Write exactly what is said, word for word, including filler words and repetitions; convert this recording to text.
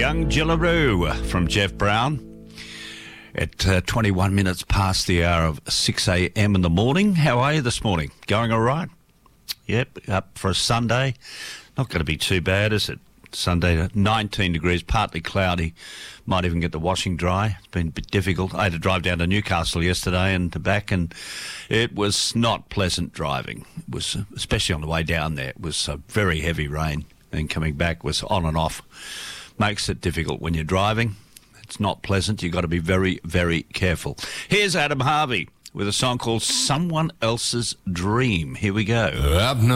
Young Jillaroo from Jeff Brown at uh, twenty-one minutes past the hour of six a.m. in the morning. How are you this morning? Going all right? Yep, up for a Sunday. Not going to be too bad, is it? Sunday, nineteen degrees, partly cloudy. Might even get the washing dry. It's been a bit difficult. I had to drive down to Newcastle yesterday and to back, and it was not pleasant driving. It was, especially on the way down there, it was a very heavy rain, and coming back was on and off. Makes it difficult when you're driving. It's not pleasant. You've got to be very, very careful. Here's Adam Harvey with a song called Someone Else's Dream. Here we go. I've known